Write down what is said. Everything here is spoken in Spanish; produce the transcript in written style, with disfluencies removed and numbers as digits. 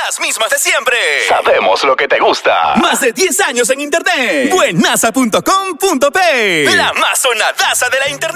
las mismas de siempre. Sabemos lo que te gusta. Más de 10 años en internet. Buenaza.com.p. La más sonadaza de la internet.